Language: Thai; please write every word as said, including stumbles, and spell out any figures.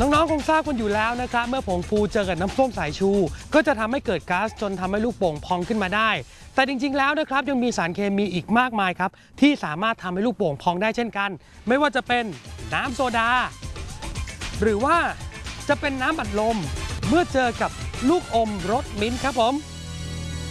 น้องๆคงทราบกันอยู่แล้วนะครับเมื่อผงฟูเจอกับน้ำส้มสายชูก็จะทำให้เกิดก๊าซจนทำให้ลูกโป่งพองขึ้นมาได้แต่จริงๆแล้วนะครับยังมีสารเคมีอีกมากมายครับที่สามารถทำให้ลูกโป่งพองได้เช่นกันไม่ว่าจะเป็นน้ำโซดาหรือว่าจะเป็นน้ำอัดลมเมื่อเจอกับลูกอมรสมิ้นท์ครับผม